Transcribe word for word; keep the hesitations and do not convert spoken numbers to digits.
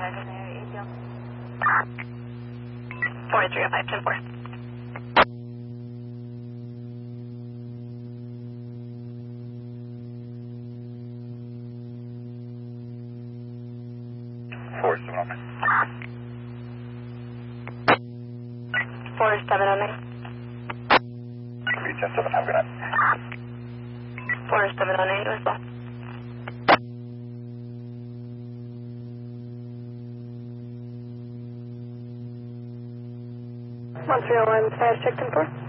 four three oh five, ten four. four seven oh nine. four seven oh nine. three ten seven, have a good night. four seven oh nine as well. one three oh one, fire check ten four.